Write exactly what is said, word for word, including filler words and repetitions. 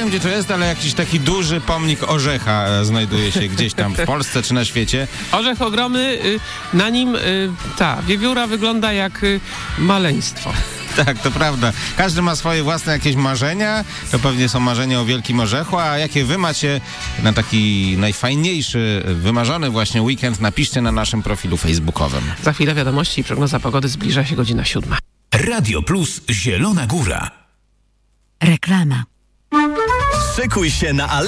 wiem, gdzie to jest, ale jakiś taki duży pomnik orzecha e, znajduje się gdzieś tam w Polsce czy na świecie. Orzech ogromny, y, na nim y, ta wiewióra wygląda jak y, maleństwo. Tak, to prawda. Każdy ma swoje własne jakieś marzenia. To pewnie są marzenia o wielkim orzechu, a jakie wy macie na taki najfajniejszy, wymarzony właśnie weekend, napiszcie na naszym profilu facebookowym. Za chwilę wiadomości i prognoza pogody, zbliża się godzina siódma. Radio Plus Zielona Góra. Reklama. Szykuj się na ale.